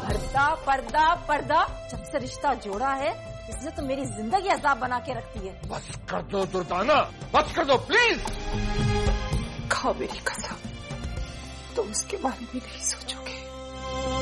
पर्दा पर्दा पर्दा, जब से रिश्ता जोड़ा है इसने तो मेरी जिंदगी अजाब बना के रखती है। बस कर दो दुर्दाना, बस कर दो प्लीज। खाओ मेरी कसम, तुम उसके बारे में नहीं सोचोगे।